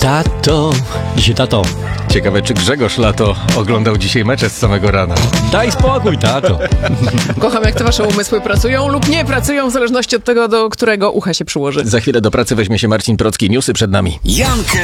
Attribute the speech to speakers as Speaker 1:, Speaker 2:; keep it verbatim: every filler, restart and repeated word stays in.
Speaker 1: Tato, dzisiaj tato,
Speaker 2: Ciekawe, czy Grzegorz Lato oglądał dzisiaj mecze z samego rana.
Speaker 1: daj spokój, tato.
Speaker 3: Kocham, jak te wasze umysły pracują lub nie pracują, w zależności od tego, do którego ucha się przyłoży.
Speaker 2: Za chwilę do pracy weźmie się Marcin Procki. Newsy przed nami.
Speaker 4: Jankę